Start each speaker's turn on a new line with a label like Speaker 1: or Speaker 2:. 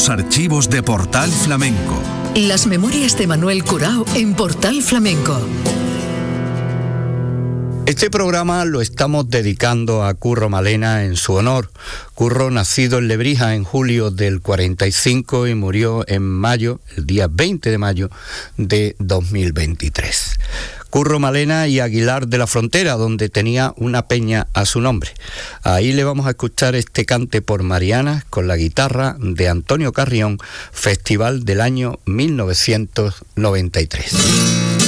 Speaker 1: los archivos de Portal Flamenco.
Speaker 2: Las memorias de Manuel Curao en Portal Flamenco.
Speaker 3: Este programa lo estamos dedicando a Curro Malena en su honor. Curro, nacido en Lebrija en julio del 45 y murió en mayo, el día 20 de mayo de 2023. Curro Malena y Aguilar de la Frontera, donde tenía una peña a su nombre. Ahí le vamos a escuchar este cante por Marianas con la guitarra de Antonio Carrión, festival del año 1993.